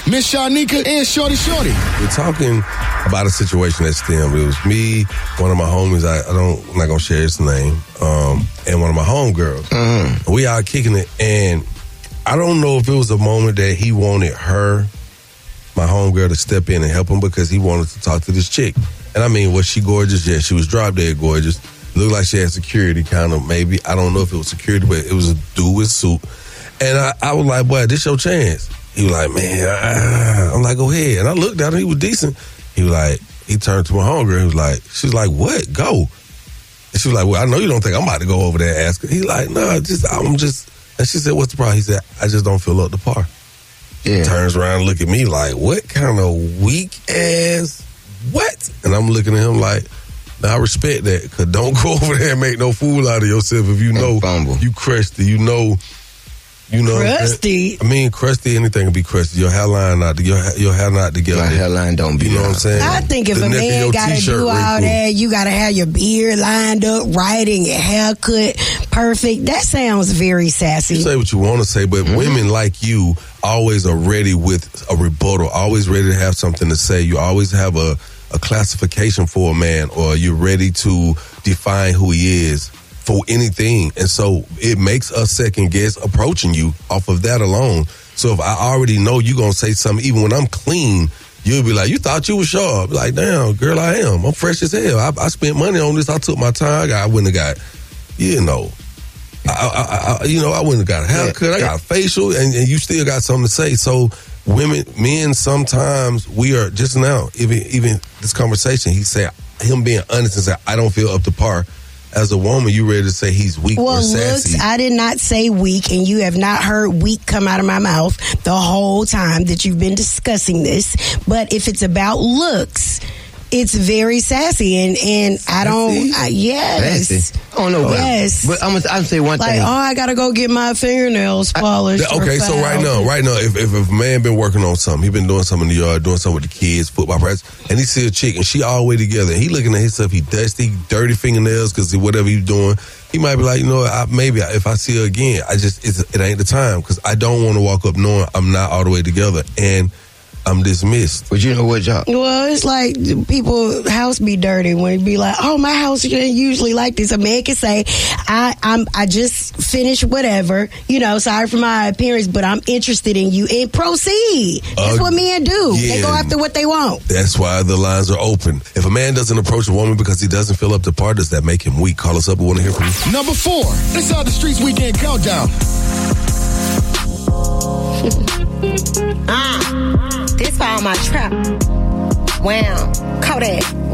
Miss Shanika, and Shorty. We're talking about a situation that stemmed. It was me, one of my homies, I'm not going to share his name, and one of my homegirls. Mm-hmm. We out kicking it, and I don't know if it was a moment that he wanted her, my homegirl, to step in and help him because he wanted to talk to this chick. And I mean, was she gorgeous? Yeah, she was drop dead gorgeous. Looked like she had security, kind of, maybe. I don't know if it was security, but it was a dude with a suit. And I was like, boy, this your chance. He was like, man, I'm like, go ahead. And I looked at him, he was decent. He was like, he turned to my homegirl, he was like, she was like, what? Go. And she was like, well, I know you don't think I'm about to go over there and ask her. He like, no, I'm just, and she said, what's the problem? He said, I just don't feel up to par. Yeah. He turns around and look at me like, what kind of weak ass, what? And I'm looking at him like, now I respect that, because don't go over there and make no fool out of yourself if you know you crusty, you know. Crusty? I mean, crusty, anything can be crusty. Your hairline not together. Your hairline don't be. You know what I'm saying? I think if a man got to do all that, you got to have your beard lined up right and your haircut perfect. That sounds very sassy. You say what you want to say, but women like you always are ready with a rebuttal, always ready to have something to say. You always have a classification for a man, or you're ready to define who he is for anything. And so it makes us second guess approaching you off of that alone. So if I already know you're going to say something, even when I'm clean, you'll be like, you thought you were sharp. Like, damn, girl, I am. I'm fresh as hell. I spent money on this. I took my time. I wouldn't have got, I wouldn't have got a haircut. I got a facial, and you still got something to say. So men, sometimes we are, just now, even this conversation, he said, him being honest and say, I don't feel up to par. As a woman, you ready to say he's weak or sassy? Looks, I did not say weak, and you have not heard weak come out of my mouth the whole time that you've been discussing this. But if it's about looks, it's very sassy, and I don't. Yes, sassy. I don't know. Yes, but I'm say one thing. I gotta go get my fingernails polished. Okay, so right now, if a man been working on something, he been doing something in the yard, doing something with the kids, football practice, and he see a chick and she all the way together, and he looking at himself, he dusty, dirty fingernails because whatever he's doing, he might be like, maybe if I see her again, it ain't the time, because I don't want to walk up knowing I'm not all the way together and I'm dismissed. But you know what, y'all? Well, it's like people's house be dirty when it be like, oh, my house ain't usually like this. A man can say, I just finished whatever, sorry for my appearance, but I'm interested in you, and proceed. That's what men do. They go after what they want. That's why the lines are open. If a man doesn't approach a woman because he doesn't feel up to par, does that make him weak? Call us up. We want to hear from you. Number 4, Inside the Streets Weekend Countdown. This for all my trap. Wow. Kodak.